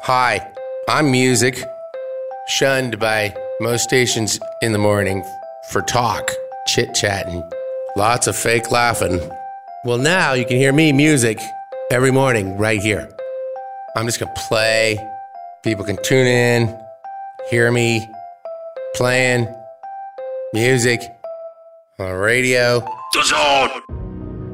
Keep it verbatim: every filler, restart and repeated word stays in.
Hi, I'm Music, shunned by most stations in the morning for talk, chit-chatting, lots of fake laughing. Well, now you can hear me, Music, every morning right here. I'm just going to play. People can tune in, hear me playing music on the radio. The Zone!